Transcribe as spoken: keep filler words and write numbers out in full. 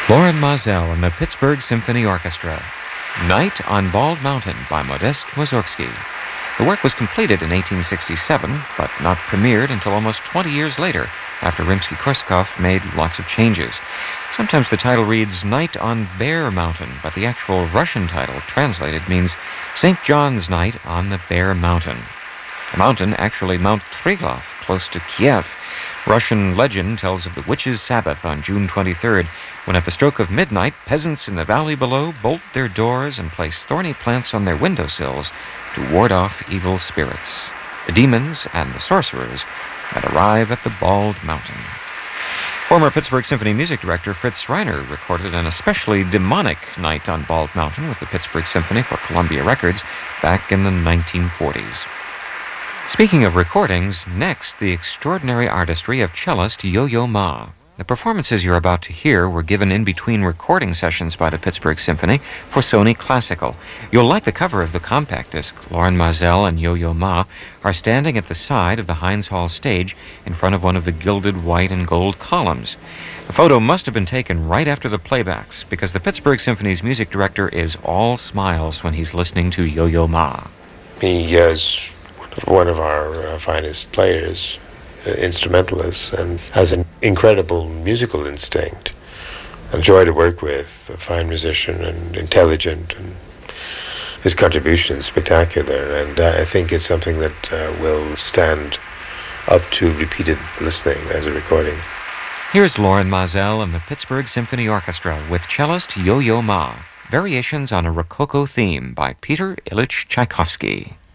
Loren Maazel and the Pittsburgh Symphony Orchestra. Night on Bald Mountain by Modest Mussorgsky. The work was completed in eighteen sixty-seven, but not premiered until almost twenty years later, after Rimsky-Korsakov made lots of changes. Sometimes the title reads Night on Bear Mountain, but the actual Russian title, translated, means Saint John's Night on the Bear Mountain. The mountain, actually Mount Triglav, close to Kiev. Russian legend tells of the witches' Sabbath on June twenty-third, when at the stroke of midnight, peasants in the valley below bolt their doors and place thorny plants on their windowsills to ward off evil spirits, the demons and the sorcerers that arrive at the Bald Mountain. Former Pittsburgh Symphony music director Fritz Reiner recorded an especially demonic Night on Bald Mountain with the Pittsburgh Symphony for Columbia Records back in the nineteen forties. Speaking of recordings, next, the extraordinary artistry of cellist Yo-Yo Ma. The performances you're about to hear were given in between recording sessions by the Pittsburgh Symphony for Sony Classical. You'll like the cover of the compact disc. Loren Maazel and Yo-Yo Ma are standing at the side of the Heinz Hall stage in front of one of the gilded white and gold columns. The photo must have been taken right after the playbacks, because the Pittsburgh Symphony's music director is all smiles when he's listening to Yo-Yo Ma. He is one of our uh, finest players, uh, instrumentalists, and has an incredible musical instinct. A joy to work with, a fine musician and intelligent, and his contribution is spectacular, and uh, I think it's something that uh, will stand up to repeated listening as a recording. Here's Loren Maazel and the Pittsburgh Symphony Orchestra with cellist Yo-Yo Ma, Variations on a Rococo Theme by Peter Ilyich Tchaikovsky.